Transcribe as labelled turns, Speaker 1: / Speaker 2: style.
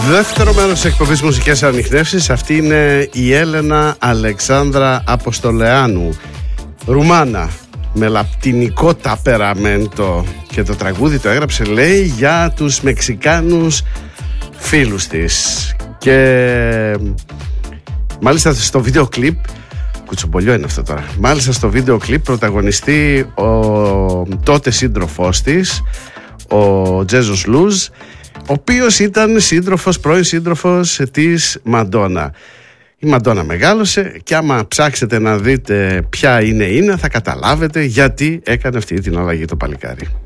Speaker 1: Δεύτερο μέρος της εκπομπής Μουσικές Ανιχνεύσεις. Αυτή είναι η Έλενα Αλεξάνδρα Αποστολεάνου, Ρουμάνα με λατινικό ταπεραμέντο, και το τραγούδι το έγραψε, λέει, για τους Μεξικάνους φίλους της. Και μάλιστα στο βίντεο κλιπ, κουτσομπολιό είναι αυτό τώρα, μάλιστα στο βίντεο κλιπ πρωταγωνιστεί ο τότε σύντροφός της, ο Τζέζος Λουζ, ο οποίος ήταν πρώην σύντροφος της Μαντόνα. Η Μαντόνα μεγάλωσε και άμα ψάξετε να δείτε ποια είναι, θα καταλάβετε γιατί έκανε αυτή την αλλαγή το παλικάρι.